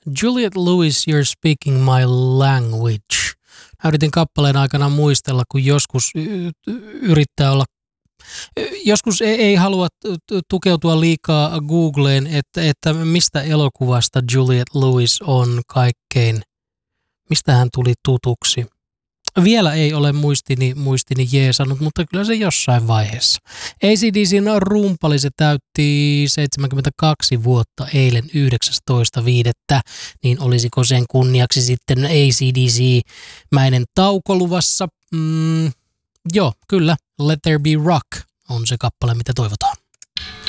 Juliette Lewis, You're Speaking My Language. Mä yritin kappaleen aikana muistella, kun joskus yrittää olla, joskus ei halua tukeutua liikaa Googleen, että mistä elokuvasta Juliette Lewis on kaikkein, mistä hän tuli tutuksi. Vielä ei ole muistini jeesannut, mutta kyllä se jossain vaiheessa. AC/DC:n rumpali, se täytti 72 vuotta eilen 19.5. Niin olisiko sen kunniaksi sitten AC/DC-mäinen tauko luvassa? Joo, kyllä. Let There Be Rock on se kappale, mitä toivotaan.